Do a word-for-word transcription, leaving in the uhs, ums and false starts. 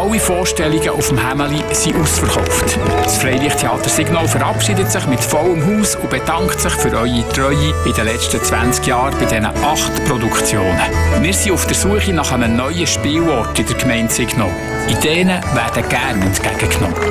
Alle Vorstellungen auf dem Hämeli sind ausverkauft. Das Freilichttheater Signal verabschiedet sich mit vollem Haus und bedankt sich für eure Treue in den letzten zwanzig Jahren bei diesen acht Produktionen. Wir sind auf der Suche nach einem neuen Spielort in der Gemeinde Signal. Ideen werden gerne entgegengenommen.